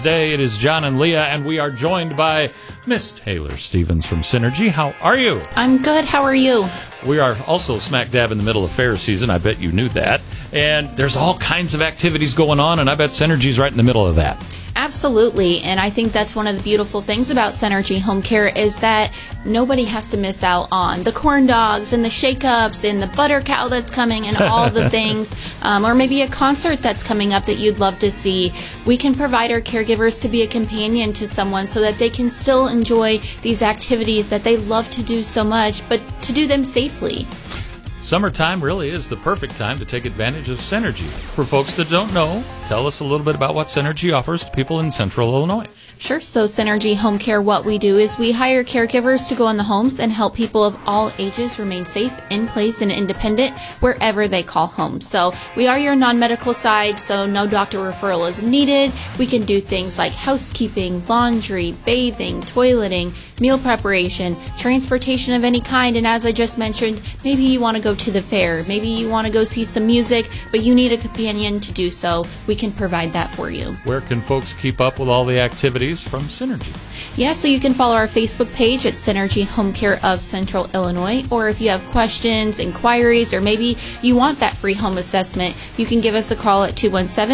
Day. It is John and Leah, and we are joined by Miss Taylor Stevens from Synergy. How are you? I'm good. How are you? We are also smack dab in the middle of fair season. I bet you knew that. And there's all kinds of activities going on, and I bet Synergy's right in the middle of that. Absolutely, and I think that's one of the beautiful things about Synergy Home Care is that nobody has to miss out on the corn dogs and the shake-ups and the butter cow that's coming and all the things, or maybe a concert that's coming up that you'd love to see. We can provide our caregivers to be a companion to someone so that they can still enjoy these activities that they love to do so much, but to do them safely. Summertime really is the perfect time to take advantage of Synergy. For folks that don't know, tell us a little bit about what Synergy offers to people in Central Illinois. Sure. So Synergy Home Care, what we do is we hire caregivers to go in the homes and help people of all ages remain safe, in place, and independent wherever they call home. So we are your non-medical side, so no doctor referral is needed. We can do things like housekeeping, laundry, bathing, toileting, meal preparation, transportation of any kind, and as I just mentioned, maybe you want to go to the fair, maybe you want to go see some music, but you need a companion to do so. We can provide that for you. Where can folks keep up with all the activities from Synergy? Yeah, so you can follow our Facebook page at Synergy Home Care of Central Illinois, or if you have questions, inquiries, or maybe you want that free home assessment, you can give us a call at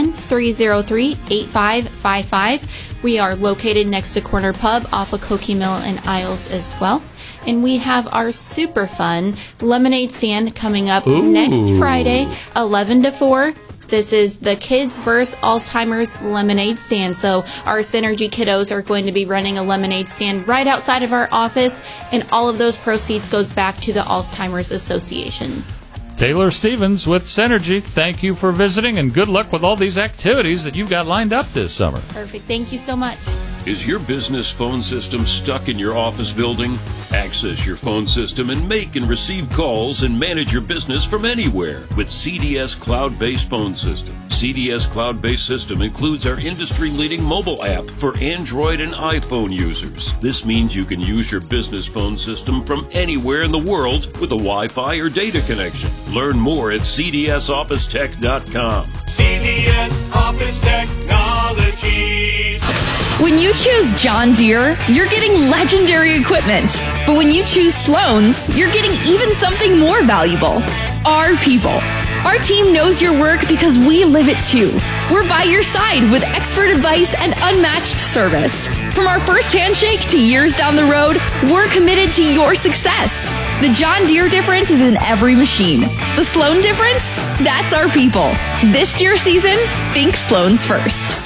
217-303-8555. We are located next to Corner Pub off of Cokie Mill and Isles as well. And we have our super fun lemonade stand coming up next Friday, 11 to 4. This is the Kids vs. Alzheimer's Lemonade Stand. So our Synergy kiddos are going to be running a lemonade stand right outside of our office, and all of those proceeds goes back to the Alzheimer's Association. Taylor Stevens with Synergy, thank you for visiting, and good luck with all these activities that you've got lined up this summer. Perfect. Thank you so much. Is your business phone system stuck in your office building? Access your phone system and make and receive calls and manage your business from anywhere with CDS Cloud-Based Phone System. CDS Cloud-Based System includes our industry-leading mobile app for Android and iPhone users. This means you can use your business phone system from anywhere in the world with a Wi-Fi or data connection. Learn more at cdsofficetech.com. CDS Office Technologies. When you choose John Deere, you're getting legendary equipment. But when you choose Sloan's, you're getting even something more valuable. Our people. Our team knows your work because we live it too. We're by your side with expert advice and unmatched service. From our first handshake to years down the road, we're committed to your success. The John Deere difference is in every machine. The Sloan difference? That's our people. This Deere season, think Sloan's first.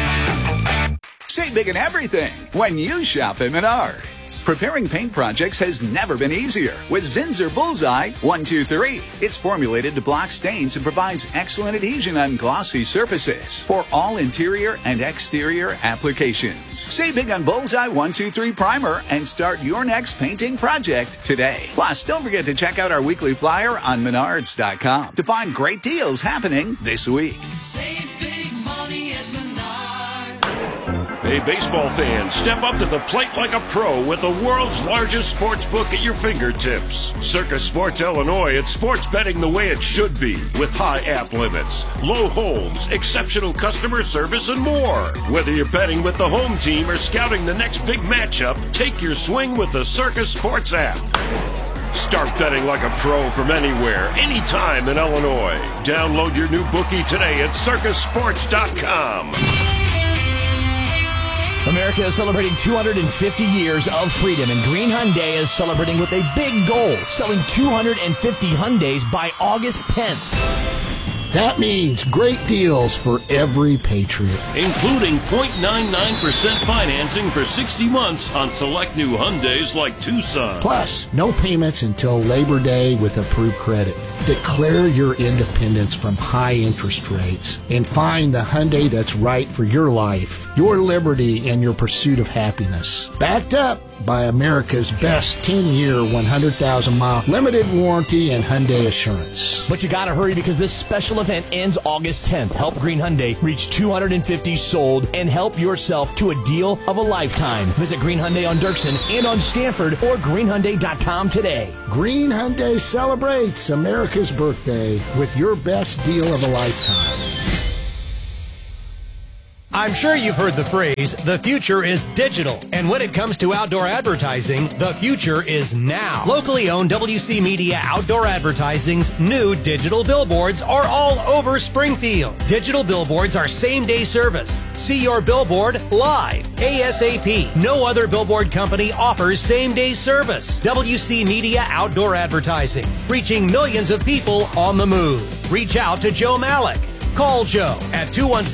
Save big in everything when you shop at Menards. Preparing paint projects has never been easier with Zinsser Bullseye 123. It's formulated to block stains and provides excellent adhesion on glossy surfaces for all interior and exterior applications. Save big on Bullseye 123 Primer and start your next painting project today. Plus, don't forget to check out our weekly flyer on Menards.com to find great deals happening this week. Save big money at Menards. Hey, baseball fans, step up to the plate like a pro with the world's largest sports book at your fingertips. Circus Sports Illinois, it's sports betting the way it should be, with high app limits, low holds, exceptional customer service, and more. Whether you're betting with the home team or scouting the next big matchup, take your swing with the Circus Sports app. Start betting like a pro from anywhere, anytime in Illinois. Download your new bookie today at circusports.com. America is celebrating 250 years of freedom, and Green Hyundai is celebrating with a big goal, selling 250 Hyundais by August 10th. That means great deals for every Patriot. Including 0.99% financing for 60 months on select new Hyundais like Tucson. Plus, no payments until Labor Day with approved credit. Declare your independence from high interest rates and find the Hyundai that's right for your life, your liberty, and your pursuit of happiness. Backed up by America's best 10-year, 100,000-mile limited warranty and Hyundai Assurance. But you gotta hurry because this special event ends August 10th. Help Green Hyundai reach 250 sold and help yourself to a deal of a lifetime. Visit Green Hyundai on Dirksen and on Stanford or greenhyundai.com today. Green Hyundai celebrates America's birthday with your best deal of a lifetime. I'm sure you've heard the phrase, the future is digital. And when it comes to outdoor advertising, the future is now. Locally owned WC Media Outdoor Advertising's new digital billboards are all over Springfield. Digital billboards are same-day service. See your billboard live, ASAP. No other billboard company offers same-day service. WC Media Outdoor Advertising, reaching millions of people on the move. Reach out to Joe Malik. Call Joe at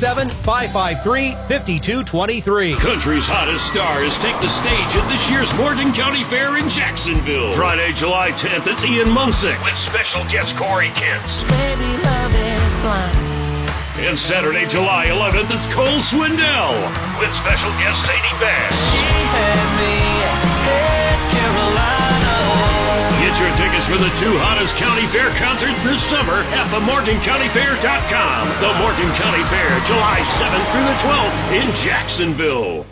217-553-5223. Country's hottest stars take the stage at this year's Morgan County Fair in Jacksonville. Friday, July 10th, it's Ian Munsick with special guest Corey Kent. Baby, love is blind. And Saturday, July 11th, it's Cole Swindell with special guest Sadie Bass. She had me, it's Carolina. Get your tickets for the two hottest county fair concerts this summer at themorgancountyfair.com. The Morgan County Fair, July 7th through the 12th in Jacksonville.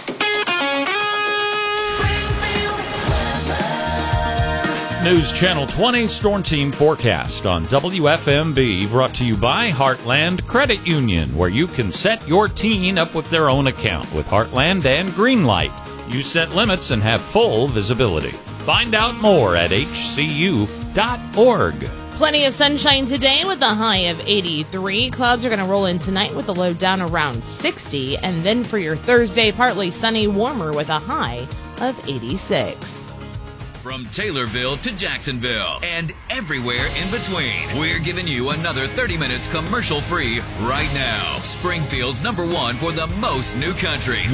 News Channel 20 Storm Team Forecast on WFMB, brought to you by Heartland Credit Union, where you can set your teen up with their own account with Heartland and Greenlight. You set limits and have full visibility. Find out more at hcu.org. Plenty of sunshine today with a high of 83. Clouds are going to roll in tonight with a low down around 60. And then for your Thursday, partly sunny, warmer with a high of 86. From Taylorville to Jacksonville and everywhere in between, we're giving you another 30 minutes commercial-free right now. Springfield's #1 for the most new country.